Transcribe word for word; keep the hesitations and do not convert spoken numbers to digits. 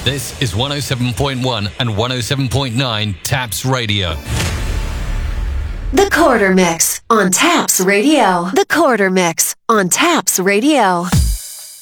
This is one oh seven point one and one oh seven point nine Taps Radio. The Quarter Mix on Taps Radio. The Quarter Mix on Taps Radio.